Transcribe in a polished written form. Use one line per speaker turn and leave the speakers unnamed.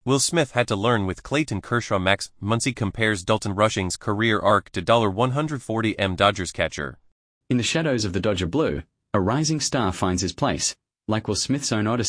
Will Smith had to learn with Clayton Kershaw. Max Muncy compares Dalton Rushing's career arc to $140M Dodgers catcher.
In the shadows of the Dodger blue, a rising star finds his place, like Will Smith's own Odyssey.